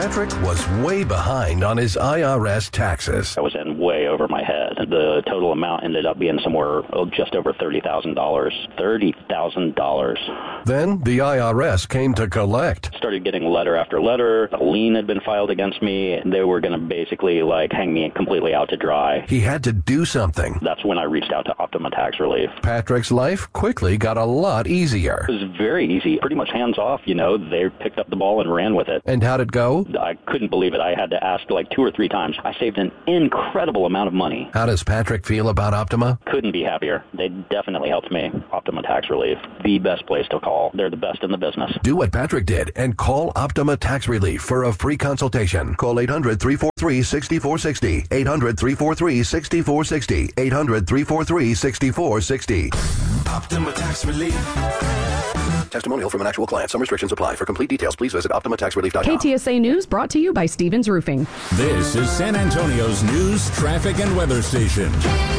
Patrick was way behind on his IRS taxes. I was in way over my head. The total amount ended up being somewhere just over $30,000. $30,000. Then the IRS came to collect. Started getting letter after letter. A lien had been filed against me. They were going to basically hang me completely out to dry. He had to do something. That's when I reached out to Optima Tax Relief. Patrick's life quickly got a lot easier. It was very easy, pretty much hands off. They picked up the ball and ran with it. And how'd it go? I couldn't believe it. I had to ask 2 or 3 times. I saved an incredible amount of money. How does Patrick feel about Optima? Couldn't be happier. They definitely helped me. Optima Tax Relief, the best place to call. They're the best in the business. Do what Patrick did and call Optima Tax Relief for a free consultation. Call 800-343-6460. 800-343-6460. 800-343-6460. Optima Tax Relief. Testimonial from an actual client. Some restrictions apply. For complete details, please visit OptimaTaxRelief.com. KTSA News brought to you by Stevens Roofing. This is San Antonio's news, traffic, and weather station.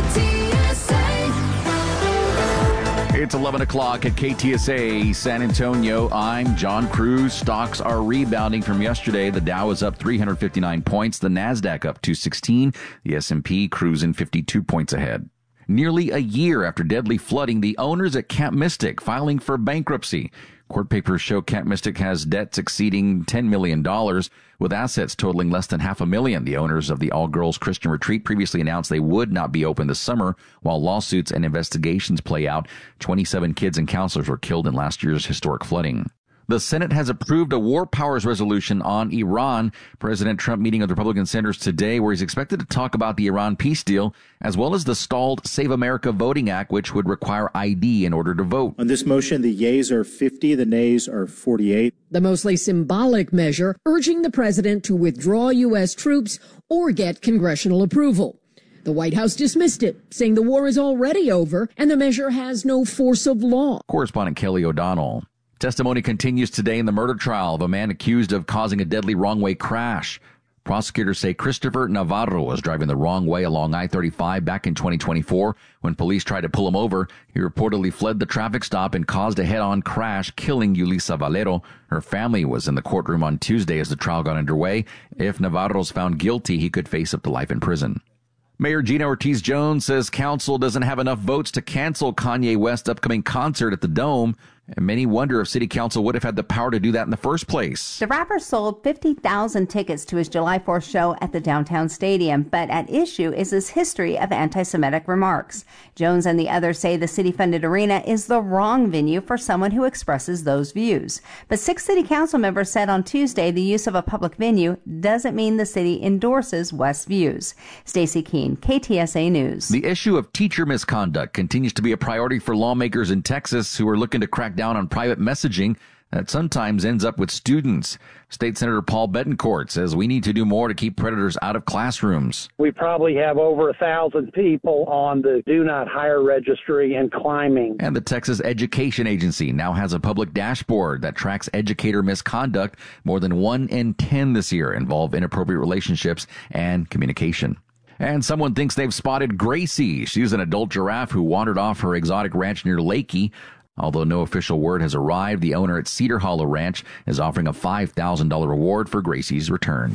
It's 11 o'clock at KTSA San Antonio. I'm John Cruz. Stocks are rebounding from yesterday. The Dow is up 359 points. The NASDAQ up 216. The S&P cruising 52 points ahead. Nearly a year after deadly flooding, the owners at Camp Mystic filing for bankruptcy. Court papers show Camp Mystic has debts exceeding $10 million, with assets totaling less than $500,000. The owners of the all-girls Christian retreat previously announced they would not be open this summer while lawsuits and investigations play out. 27 kids and counselors were killed in last year's historic flooding. The Senate has approved a war powers resolution on Iran. President Trump meeting with Republican senators today, where he's expected to talk about the Iran peace deal, as well as the stalled Save America Voting Act, which would require ID in order to vote. On this motion, the yeas are 50, the nays are 48. The mostly symbolic measure urging the president to withdraw U.S. troops or get congressional approval. The White House dismissed it, saying the war is already over and the measure has no force of law. Correspondent Kelly O'Donnell. Testimony continues today in the murder trial of a man accused of causing a deadly wrong-way crash. Prosecutors say Christopher Navarro was driving the wrong way along I-35 back in 2024. When police tried to pull him over, he reportedly fled the traffic stop and caused a head-on crash, killing Yulisa Valero. Her family was in the courtroom on Tuesday as the trial got underway. If Navarro's found guilty, he could face up to life in prison. Mayor Gina Ortiz-Jones says council doesn't have enough votes to cancel Kanye West's upcoming concert at the Dome. And many wonder if City Council would have had the power to do that in the first place. The rapper sold 50,000 tickets to his July 4th show at the downtown stadium, but at issue is his history of anti-Semitic remarks. Jones and the others say the city-funded arena is the wrong venue for someone who expresses those views. But 6 City Council members said on Tuesday the use of a public venue doesn't mean the city endorses West's views. Stacey Keene, KTSA News. The issue of teacher misconduct continues to be a priority for lawmakers in Texas who are looking to crack down on private messaging that sometimes ends up with students. State Senator Paul Bettencourt says we need to do more to keep predators out of classrooms. We probably have over 1,000 people on the do not hire registry and climbing. And the Texas Education Agency now has a public dashboard that tracks educator misconduct. More than 1 in 10 this year involve inappropriate relationships and communication. And someone thinks they've spotted Gracie. She's an adult giraffe who wandered off her exotic ranch near Lakey. Although no official word has arrived, the owner at Cedar Hollow Ranch is offering a $5,000 reward for Gracie's return.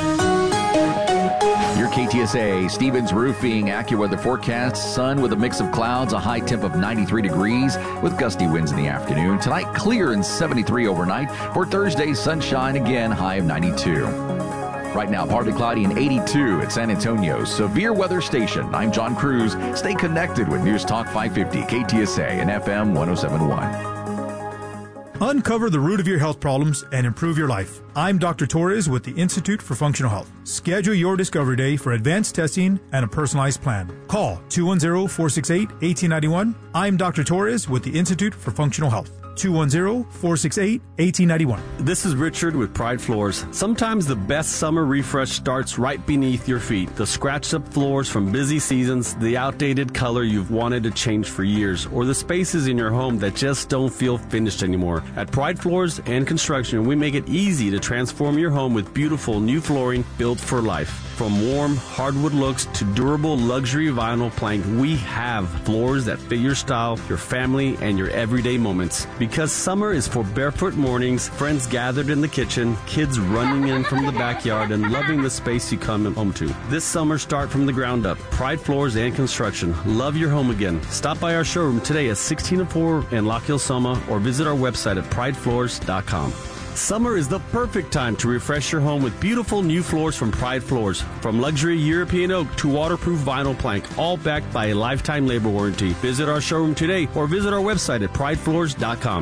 Your KTSA, Stevens Roofing, AccuWeather forecast. Sun with a mix of clouds, a high temp of 93 degrees with gusty winds in the afternoon. Tonight, clear and 73 overnight. For Thursday, sunshine again, high of 92. Right now, partly cloudy and 82 at San Antonio's Severe Weather Station. I'm John Cruz. Stay connected with News Talk 550, KTSA and FM 1071. Uncover the root of your health problems and improve your life. I'm Dr. Torres with the Institute for Functional Health. Schedule your Discovery Day for advanced testing and a personalized plan. Call 210-468-1891. I'm Dr. Torres with the Institute for Functional Health. 210-468-1891. This is Richard with Pride Floors. Sometimes the best summer refresh starts right beneath your feet. The scratched up floors from busy seasons, the outdated color you've wanted to change for years, or the spaces in your home that just don't feel finished anymore. At Pride Floors and Construction, we make it easy to transform your home with beautiful new flooring built for life. From warm hardwood looks to durable luxury vinyl plank, we have floors that fit your style, your family, and your everyday moments. Because summer is for barefoot mornings, friends gathered in the kitchen, kids running in from the backyard, and loving the space you come home to. This summer, start from the ground up. Pride Floors and Construction. Love your home again. Stop by our showroom today at 1604 in Lock Hill, Soma, or visit our website at pridefloors.com. Summer is the perfect time to refresh your home with beautiful new floors from Pride Floors. From luxury European oak to waterproof vinyl plank, all backed by a lifetime labor warranty. Visit our showroom today or visit our website at pridefloors.com.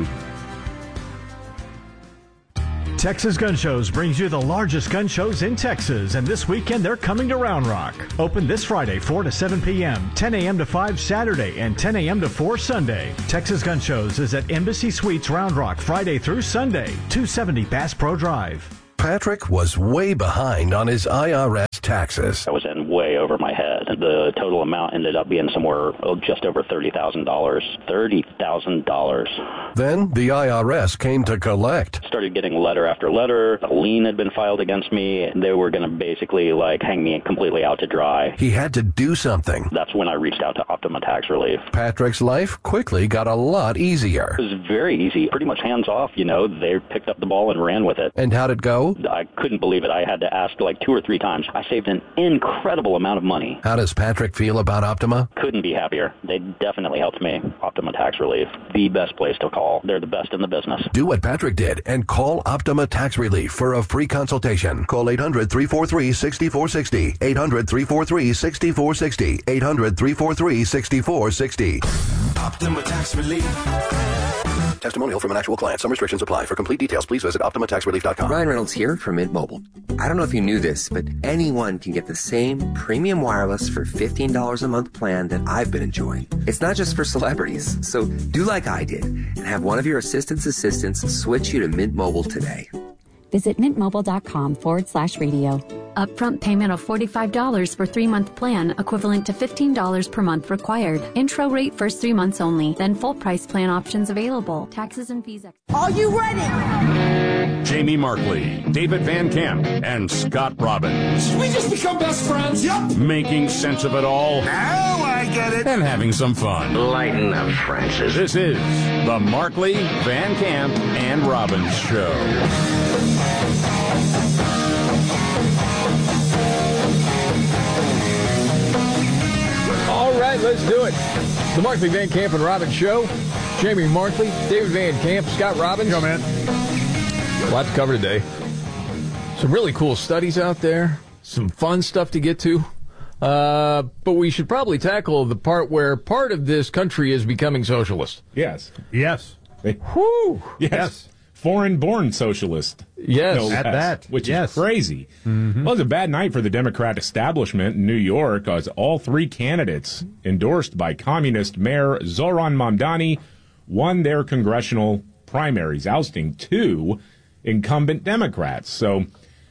Texas Gun Shows brings you the largest gun shows in Texas, and this weekend they're coming to Round Rock. Open this Friday, 4 to 7 p.m., 10 a.m. to 5 Saturday, and 10 a.m. to 4 Sunday. Texas Gun Shows is at Embassy Suites Round Rock Friday through Sunday, 270 Bass Pro Drive. Patrick was way behind on his IRS taxes. I was in way over my head. The total amount ended up being somewhere just over $30,000. $30,000. Then the IRS came to collect. Started getting letter after letter. A lien had been filed against me. They were going to basically hang me completely out to dry. He had to do something. That's when I reached out to Optima Tax Relief. Patrick's life quickly got a lot easier. It was very easy, pretty much hands off. They picked up the ball and ran with it. And how'd it go? I couldn't believe it. I had to ask 2 or 3 times. I saved an incredible amount of money. How does Patrick feel about Optima? Couldn't be happier. They definitely helped me. Optima Tax Relief, the best place to call. They're the best in the business. Do what Patrick did and call Optima Tax Relief for a free consultation. Call 800-343-6460. 800-343-6460. 800-343-6460. Optima Tax Relief. Testimonial from an actual client. Some restrictions apply. For complete details, please visit OptimaTaxRelief.com. Ryan Reynolds here from Mint Mobile. I don't know if you knew this, but anyone can get the same premium wireless for $15 a month plan that I've been enjoying. It's not just for celebrities. So do like I did and have one of your assistants switch you to Mint Mobile today. Visit mintmobile.com/radio. Upfront payment of $45 for 3-month plan, equivalent to $15 per month required. Intro rate first 3 months only. Then full price plan options available. Taxes and fees. Are you ready? Jamie Markley, David Van Camp, and Scott Robbins. We just become best friends. Yep. Making sense of it all. Now I get it. And having some fun. Lighten up, Francis. This is the Markley, Van Camp, and Robbins Show. All right, let's do it. The Markley, Van Camp, and Robbins Show. Jamie Markley, David Van Camp, Scott Robbins. Go, man. A lot to cover today. Some really cool studies out there. Some fun stuff to get to. But we should probably tackle the part where part of this country is becoming socialist. Yes. Yes. Whew. Yes. Foreign-born socialist. Yes. No at that. Which is crazy. Mm-hmm. Well, it was a bad night for the Democrat establishment in New York as all 3 candidates endorsed by communist Mayor Zoran Mamdani won their congressional primaries, ousting 2 incumbent Democrats. So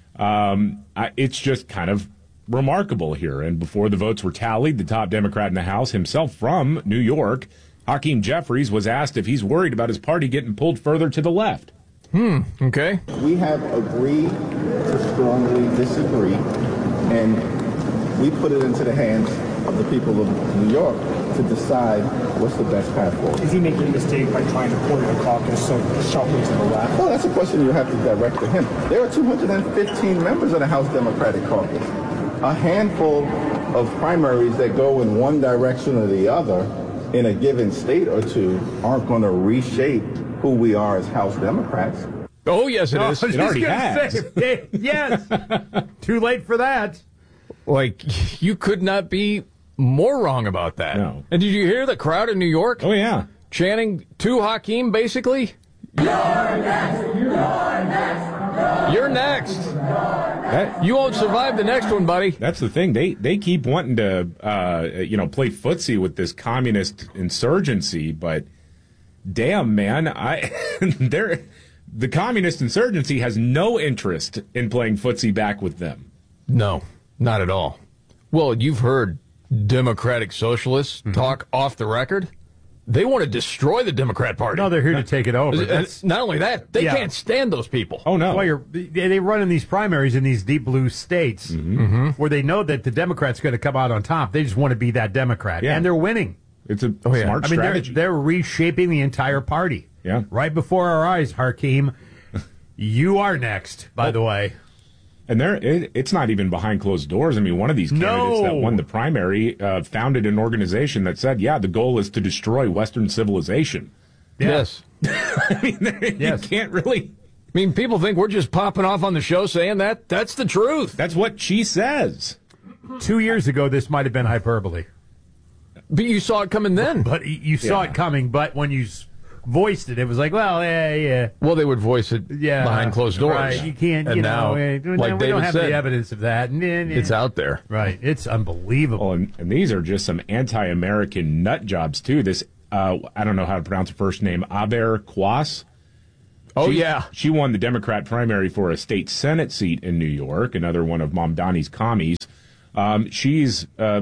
it's just kind of remarkable here. And before the votes were tallied, the top Democrat in the House, himself from New York, Hakeem Jeffries, was asked if he's worried about his party getting pulled further to the left. Okay. We have agreed to strongly disagree, and we put it into the hands of the people of New York to decide what's the best path forward. Is he making a mistake by trying to point at a caucus so shuffling to the left? Well, that's a question you have to direct to him. There are 215 members of the House Democratic Caucus. A handful of primaries that go in one direction or the other in a given state or two aren't going to reshape who we are as House Democrats. Oh, yes, it is. It already has. Yes. Too late for that. You could not be more wrong about that. No. And did you hear the crowd in New York? Oh, yeah. Chanting to Hakeem, basically? You're next! You're next! You're next! You won't survive the next one, buddy. That's the thing. They keep wanting to, play footsie with this communist insurgency, but damn, man, the communist insurgency has no interest in playing footsie back with them. No, not at all. Well, you've heard Democratic Socialists talk off the record. They want to destroy the Democrat Party. No, they're here to take it over. Not only that, they can't stand those people. Oh, no. Well, they run in these primaries in these deep blue states where they know that the Democrat's going to come out on top. They just want to be that Democrat. Yeah. And they're winning. It's a smart strategy. They're reshaping the entire party. Yeah. Right before our eyes, Hakeem. You are next, by the way. And it's not even behind closed doors. I mean, one of these candidates that won the primary founded an organization that said, the goal is to destroy Western civilization. Yeah. Yes. I mean, you can't really... I mean, people think we're just popping off on the show saying that. That's the truth. That's what she says. 2 years ago, this might have been hyperbole. But you saw it coming then. But you saw it coming, but when you voiced it, it was like, well, yeah. Well, they would voice it behind closed doors. Right, you can't, and now, like we David don't have said, the evidence of that. It's out there. Right, it's unbelievable. Oh, and these are just some anti-American nut jobs, too. This, I don't know how to pronounce her first name, Aber Quas. She won the Democrat primary for a state Senate seat in New York, another one of Mamdani's commies. She's,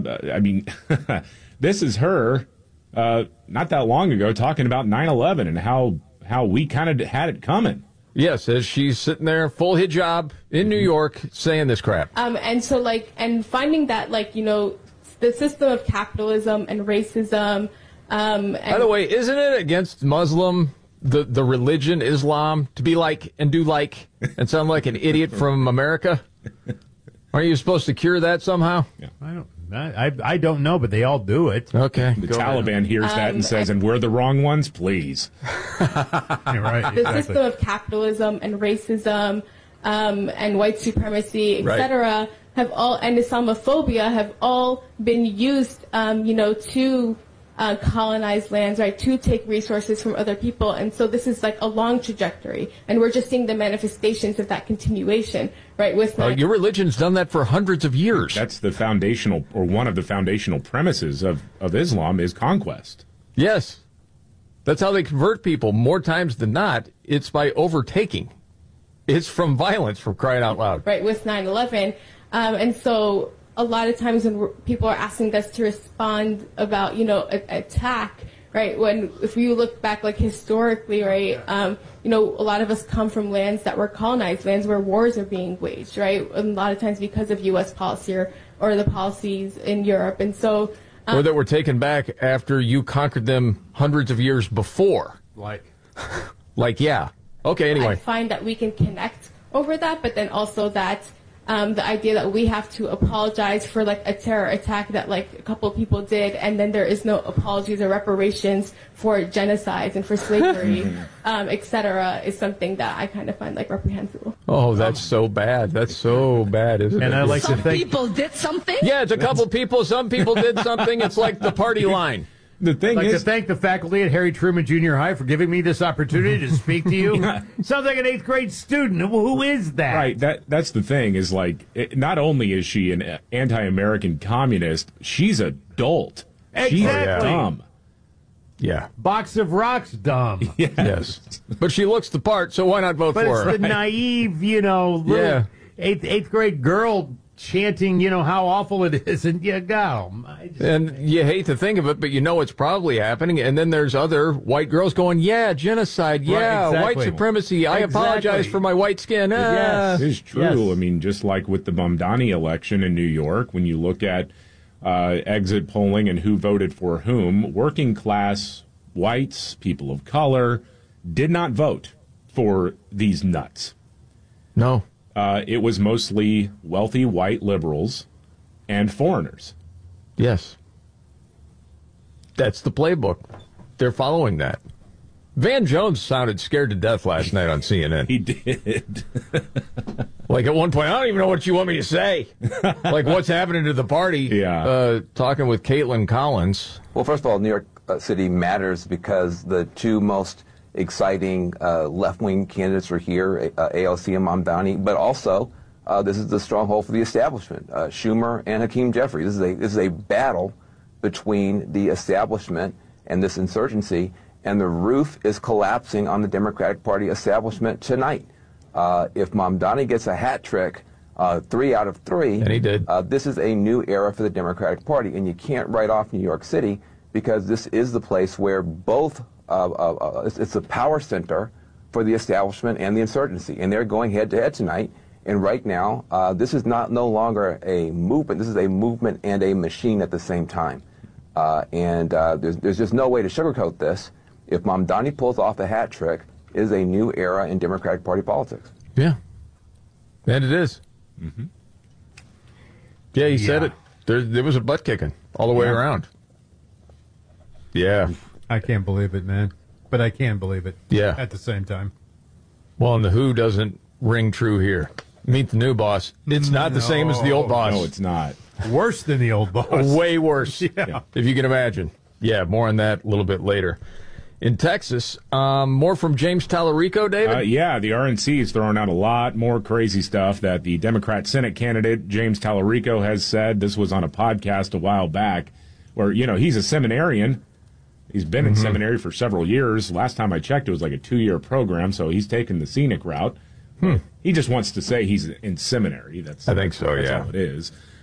this is her, not that long ago, talking about 9/11 and how we kind of had it coming. Yes, as she's sitting there, full hijab in New York, saying this crap. And so, and finding that, the system of capitalism and racism. By the way, isn't it against Muslim, the religion, Islam, to be like and do like and sound like an idiot from America? Aren't you supposed to cure that somehow? Yeah. I don't know, but they all do it. Okay. The Taliban hears that and says, and we're the wrong ones, please. Right, the system of capitalism and racism and white supremacy, etc., have all, and Islamophobia have all been used, to colonize lands, right, to take resources from other people. And so this is like a long trajectory, and we're just seeing the manifestations of that continuation, right? With your religion's done that for hundreds of years. That's the foundational, or one of the foundational premises of Islam is conquest. Yes. That's how they convert people. More times than not, it's by overtaking. It's from violence, for crying out loud. Right, with 9/11. And so a lot of times when people are asking us to respond about, attack, right, if you look back, historically, right, a lot of us come from lands that were colonized, lands where wars are being waged, right, and a lot of times because of U.S. policy or the policies in Europe. And so... or that were taken back after you conquered them hundreds of years before. Yeah. Okay, anyway. I find that we can connect over that, but then also that the idea that we have to apologize for a terror attack that a couple of people did, and then there is no apologies or reparations for genocides and for slavery, etc., is something that I kind of find reprehensible. Oh, that's so bad. That's so bad, isn't it? And I like Some to think people did something? Yeah, it's a couple people. Some people did something. It's like the party line. The thing I'd like is, to thank the faculty at Harry Truman Junior High for giving me this opportunity to speak to you. Sounds like an 8th grade student. Who is that? Right. That's the thing is not only is she an anti-American communist, she's a dolt. Exactly. She's dumb. Yeah. Box of rocks, dumb. Yes. But she looks the part, so why not vote But for it's her? the naive, little eighth grade girl chanting, how awful it is, and you go. And you hate to think of it, but it's probably happening. And then there's other white girls going, yeah, genocide, yeah, exactly. white supremacy. I apologize for my white skin. Yes. It is true. Yes. I mean, just like with the Mamdani election in New York, when you look at exit polling and who voted for whom, working class whites, people of color, did not vote for these nuts. No. It was mostly wealthy white liberals and foreigners. Yes. That's the playbook. They're following that. Van Jones sounded scared to death last night on CNN. He did. At one point, I don't even know what you want me to say. What's happening to the party? Yeah. Talking with Caitlin Collins. Well, first of all, New York City matters because the two most exciting left-wing candidates are here, AOC and Mamdani, but also this is the stronghold for the establishment, Schumer and Hakeem Jeffries. This is a battle between the establishment and this insurgency, and the roof is collapsing on the Democratic Party establishment tonight. If Mamdani gets a hat trick, 3 out of 3, and he did. This is a new era for the Democratic Party, and you can't write off New York City because this is the place where both it's a power center for the establishment and the insurgency, and they're going head-to-head tonight. And right now, this is no longer a movement. This is a movement and a machine at the same time. And there's just no way to sugarcoat this. if Mamdani pulls off a hat trick, is a new era in Democratic Party politics. Yeah. And it is. Mm-hmm. Yeah, he said it. There was a butt kicking all the way around. Yeah. I can't believe it, man. But I can believe it. Yeah. At the same time. Well, and the who doesn't ring true here. Meet the new boss. It's not the same as the old boss. No, it's not. Worse than the old boss. Way worse. Yeah. If you can imagine. Yeah, more on that a little bit later. In Texas, more from James Tallarico, David? Yeah, the RNC is throwing out a lot more crazy stuff that the Democrat Senate candidate, James Tallarico, has said. This was on a podcast a while back where, he's a seminarian. He's been in seminary for several years. Last time I checked, it was like a 2-year program, so he's taken the scenic route. He just wants to say he's in seminary. I think so, that's yeah. all it is.